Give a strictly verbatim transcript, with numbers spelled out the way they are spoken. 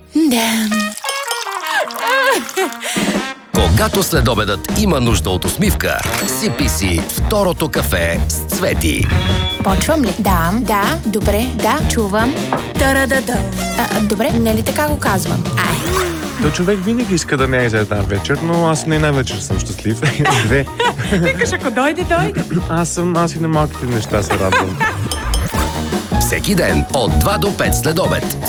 Да. Когато следобедът има нужда от усмивка, сипи си второто кафе с Цвети. Почвам ли? Да, да, добре, да, чувам. Та-да-да-да. А, добре, нали така го казвам? Ай. То човек винаги иска да не е за една вечер, но аз не една вечер съм щастлив. Две. Викаш, ако дойде, дойде. Аз съм, аз и на малките неща се радвам. Всеки ден от два до пет следобед.